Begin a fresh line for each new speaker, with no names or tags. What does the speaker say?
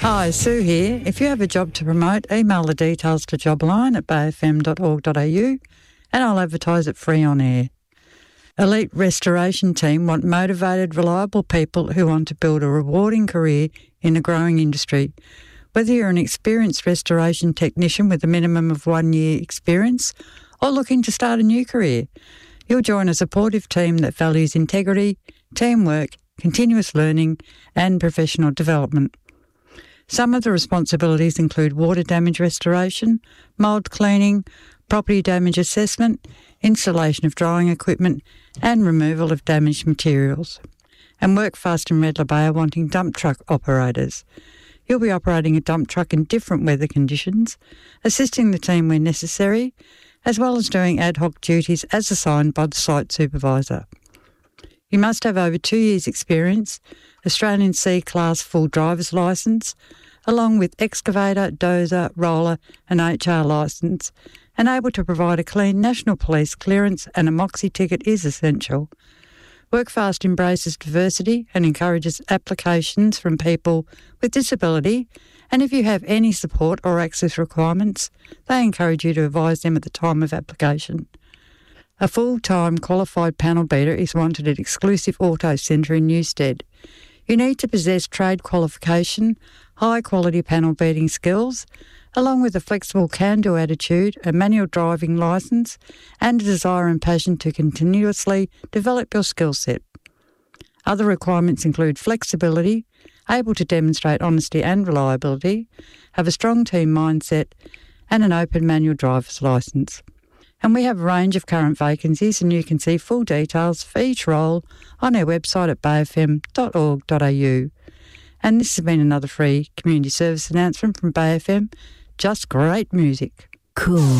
Hi, Sue here. If you have a job to promote, email the details to jobline@bayfm.org.au and I'll advertise it free on air. Elite Restoration Team want motivated, reliable people who want to build a rewarding career in a growing industry. Whether you're an experienced restoration technician with a minimum of 1 year experience or looking to start a new career, you'll join a supportive team that values integrity, teamwork, continuous learning and professional development. Some of the responsibilities include water damage restoration, mould cleaning, property damage assessment, installation of drying equipment and removal of damaged materials. And Workfast and Redler Bay are wanting dump truck operators. You'll be operating a dump truck in different weather conditions, assisting the team where necessary, as well as doing ad hoc duties as assigned by the site supervisor. You must have over 2 years' experience, Australian C-Class full driver's licence, along with excavator, dozer, roller and HR licence, and able to provide a clean National Police clearance and a Moxie ticket is essential. Workfast embraces diversity and encourages applications from people with disability, and if you have any support or access requirements, they encourage you to advise them at the time of application. A full-time qualified panel beater is wanted at Exclusive Auto Centre in Newstead. You need to possess trade qualification, high-quality panel beating skills, along with a flexible can-do attitude, a manual driving licence, and a desire and passion to continuously develop your skill set. Other requirements include flexibility, able to demonstrate honesty and reliability, have a strong team mindset, and an open manual driver's licence. And we have a range of current vacancies, and you can see full details for each role on our website at bayfm.org.au. And this has been another free community service announcement from Bay FM. Just great music.
Cool.